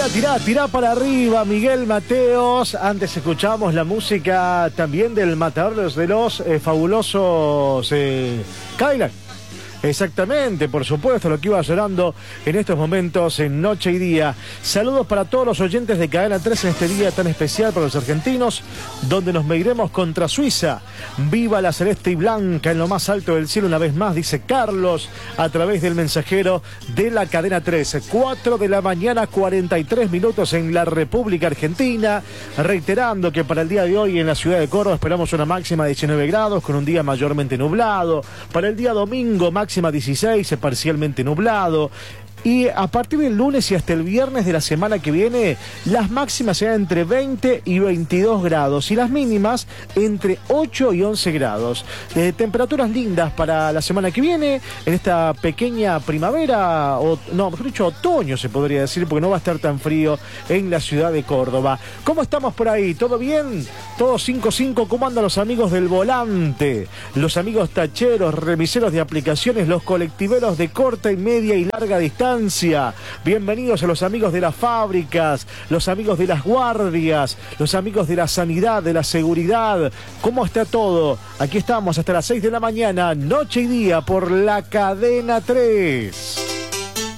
Tirá para arriba, Miguel Mateos. Antes escuchamos la música también del matador de los fabulosos Cadillac. Exactamente, por supuesto, lo que iba sonando en estos momentos en Noche y Día. Saludos para todos los oyentes de Cadena 3 en este día tan especial para los argentinos, donde nos mediremos contra Suiza. Viva la celeste y blanca en lo más alto del cielo una vez más, dice Carlos, a través del mensajero de la Cadena 3. 4 de la mañana, 43 minutos en la República Argentina. Reiterando que para el día de hoy en la ciudad de Córdoba esperamos una máxima de 19 grados con un día mayormente nublado. Para el día domingo, máxima 16, parcialmente nublado. Y a partir del lunes y hasta el viernes de la semana que viene, las máximas serán entre 20 y 22 grados y las mínimas entre 8 y 11 grados. Temperaturas lindas para la semana que viene, en esta pequeña primavera, o no, mejor dicho, otoño se podría decir, porque no va a estar tan frío en la ciudad de Córdoba. ¿Cómo estamos por ahí? ¿Todo bien? ¿Todo 5-5? ¿Cómo andan los amigos del volante? Los amigos tacheros, remiseros de aplicaciones, los colectiveros de corta y media y larga distancia. Bienvenidos a los amigos de las fábricas, los amigos de las guardias, los amigos de la sanidad, de la seguridad. ¿Cómo está todo? Aquí estamos hasta las 6 de la mañana, Noche y Día por la Cadena 3.